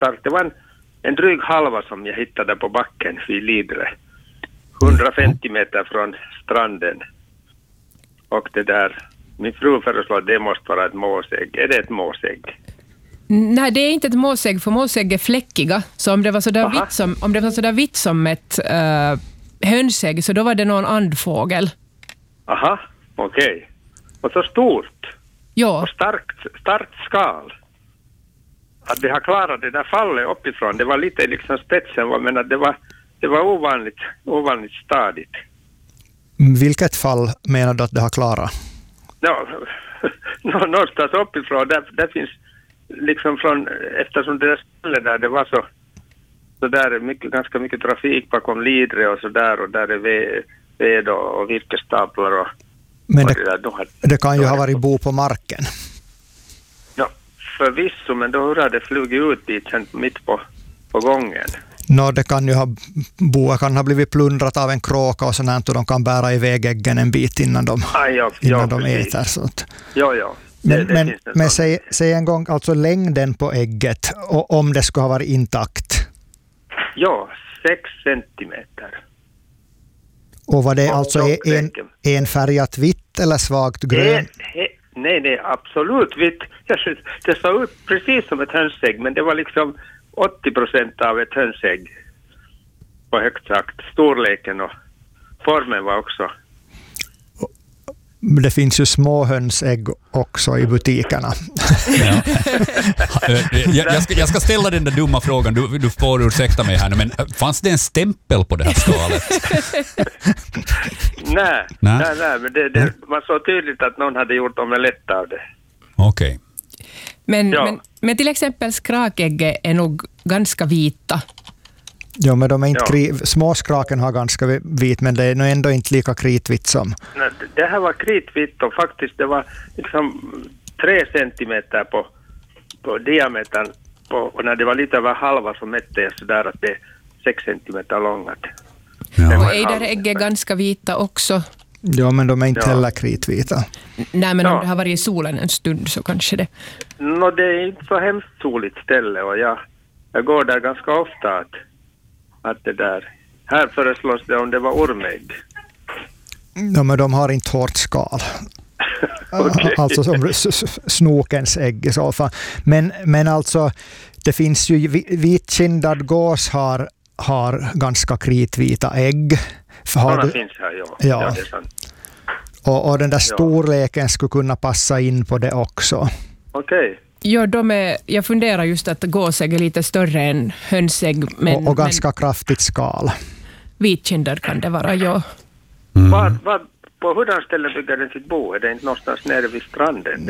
starkt. Det var en dryg halva som jag hittade på backen vid Lidre. 150 meter från stranden. Och det där, min fru föreslår att det måste vara ett måsägg. Är det ett måsägg? Nej, det är inte ett måsägg, för måsägg är fläckiga. Så om det var sådär vitt som ett hönsägg, så då var det någon andfågel. Aha, okej. Och så stort. Ja. Och starkt skal. Att det har klarat det där fallet uppifrån. Det var lite liksom spetsen, men att det var ovanligt stadigt. Vilket fall menar du att det har klarat? Ja, någonstans uppifrån. Där finns liksom eftersom det där stället där, det var så där ganska mycket trafik bakom Lidre och så där, och där är ved och virkestaplar och... Men det kan ju ha varit bo på marken. Ja, förvisso, men då hade det flugit ut dit mitt på gången. Det kan ju kan ha blivit plundrat av en kråka och sånt, och de kan bära iväg äggen en bit innan de äter. Så att. Ja. Men säg en gång, alltså längden på ägget, och om det skulle ha varit intakt. Ja, 6 centimeter. Och var det alltså enfärgat vitt eller svagt grönt? Nej, absolut vitt. Det såg ut precis som ett hönsägg, men det var liksom 80% av ett hönsägg på högt sagt. Storleken och formen var också. Det finns ju små hönsägg också i butikerna. Ja. Jag ska ställa den där dumma frågan. Du får ursäkta mig här nu, men fanns det en stämpel på det här skalet? Nej, men det var så tydligt att någon hade gjort omelett av det. Okej. Men till exempel skrakägg är nog ganska vita. Ja, men de är inte småskraken har ganska vit, men det är nog ändå inte lika kritvitt som... Nej, det här var kritvitt, och faktiskt det var liksom 3 centimeter på diametern, och när det var lite över halva så mätte jag sådär att det är 6 centimeter långt. Ja. Och ejderägg är ganska vita också. Ja, men de är inte heller kritvita. Nej, men om det har varit i solen en stund så kanske det... Det är inte så hemskt soligt ställe, och jag går där ganska ofta att det där... Här föreslås det om det var ormägg. Ja, men de har inte hårt skal. Okay. Alltså som snokens ägg i så fall. Men alltså, det finns ju vitkindad gås har ganska kritvita ägg. Sådana finns här, ja. Det är sant. Och den där storleken skulle kunna passa in på det också. Okej. Ja, jag funderar just att gåsägg är lite större än hönsägg. Och ganska kraftigt skal. Vitkindad kan det vara, ja. På hurdan ställe bygger den sitt bo? Är det inte någonstans nere vid stranden?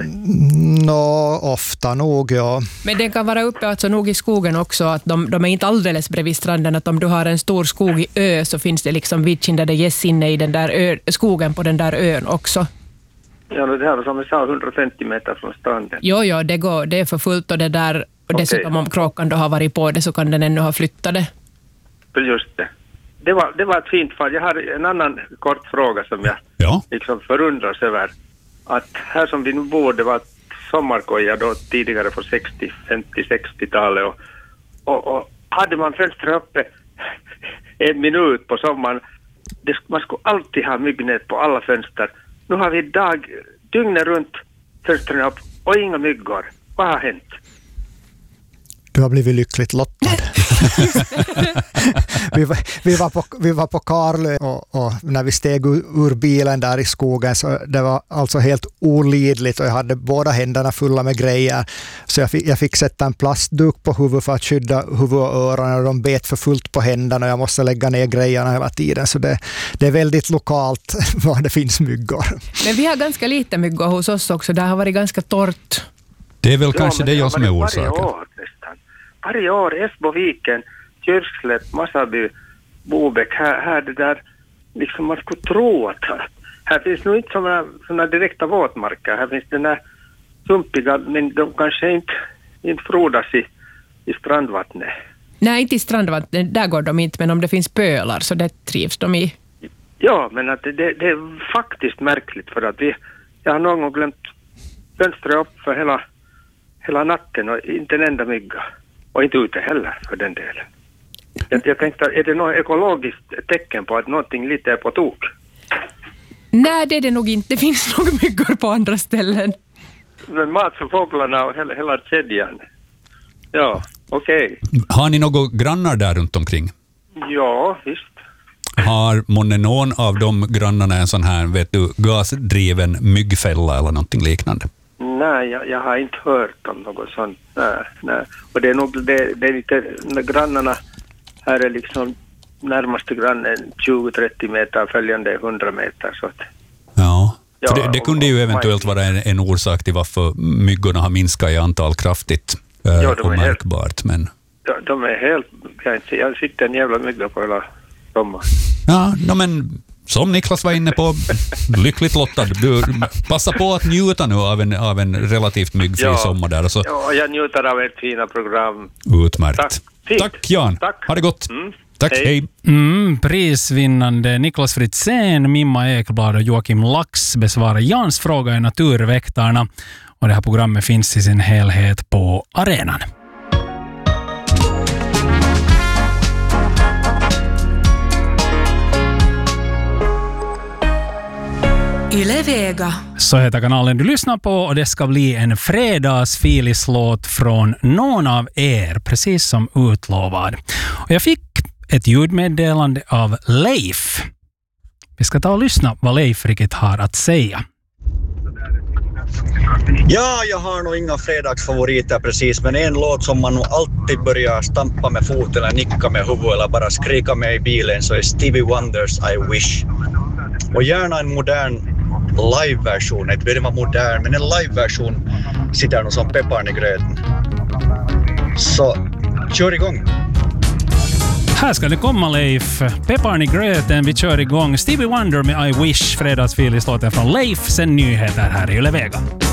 Ofta nog, ja. Men den kan vara uppe alltså nog i skogen också, att de är inte alldeles bredvid stranden, att om du har en stor skog i ö så finns det liksom vitkindade gäss inne i den där skogen på den där ön också. Ja, det här var som vi sa 150 meter från stranden. Jo, det är för fullt, och det där, och dessutom om kråkan då har varit på det så kan den ännu ha flyttat det. Just det. Det var ett fint fall. Jag har en annan kort fråga som jag liksom förundras över. Att här som vi nu bor, det var sommarkoja då tidigare på 50-60-talet. Och hade man fönstret uppe en minut på sommaren, man skulle alltid ha myggnät på alla fönster. Nu har vi dygnet runt fönstren upp och inga myggor. Vad har hänt? Du har blivit lyckligt lottad. vi var på Karlö och när vi steg ur bilen där i skogen, så det var alltså helt olidligt, och jag hade båda händerna fulla med grejer, så jag fick sätta en plastduk på huvudet för att skydda huvud och öron, och de bet för fullt på händerna, och jag måste lägga ner grejerna hela tiden, så det är väldigt lokalt var det finns myggor. Men vi har ganska lite myggor hos oss också, det har varit ganska torrt. Det är väl kanske det jag som är orsaken. Varje år, Esboviken, Kyrkslätt, Masaby, Bobäck, här det där, liksom man skulle tro att här finns nog inte såna direkta våtmarker, här finns den där sumpiga, men de kanske inte frodas i strandvattnet. Nej, inte i strandvattnet, där går de inte, men om det finns pölar så det trivs de i. Ja, men att det är faktiskt märkligt, för att jag har någon gång glömt fönstret upp för hela natten och inte en enda mygga. Och inte ute heller för den delen. Jag tänkte, är det något ekologiskt tecken på att någonting lite är på tok? Nej, det är det nog inte. Det finns nog myggor på andra ställen. Men mat för fåglarna och hela kedjan. Ja, okej. Har ni några grannar där runt omkring? Ja, visst. Har månne någon av de grannarna en sån här, vet du, gasdriven myggfälla eller någonting liknande? Nej, jag har inte hört om något sånt. Nej. Och det är nog det är lite, grannarna här är liksom närmaste grannen 20-30 meter, följande 100 meter. Så att, ja, för det kunde ju eventuellt vara en orsak till varför myggorna har minskat i antal kraftigt och märkbart. Men... De är helt... Jag sitter en jävla mygga på hela sommaren. Ja, men som Niklas var inne på, lyckligt lottad. Du passar på att njuta nu av en relativt myggfri sommar där. Och så... Ja, jag njuter av ett fina program. Utmärkt. Tack Jan. Tack. Ha det gott. Tack, hej. Prisvinnande Niklas Fritzén, Mimma Ekblad och Joakim Lax besvarar Jans fråga i Naturväktarna. Och det här programmet finns i sin helhet på arenan. Yle Vega. Så heter kanalen du lyssnar på och det ska bli en fredagsfilislåt från någon av er, precis som utlovad. Och jag fick ett ljudmeddelande av Leif. Vi ska ta och lyssna vad Leif riktigt har att säga. Ja, jag har nog inga fredagsfavoriter precis, men en låt som man nog alltid börjar stampa med foten eller nicka med huvudet eller bara skrika med i bilen så är Stevie Wonders I Wish. Och gärna en modern live-version, inte behöver vara modern, men en live-version sitter nog som pepparn i gröten. Så, kör igång! Här ska det komma Leif. Pepparn i gröten, vi kör igång. Stevie Wonder med I Wish, fredagsfilislåten från Leif, sen nyheter här i Yle Vega.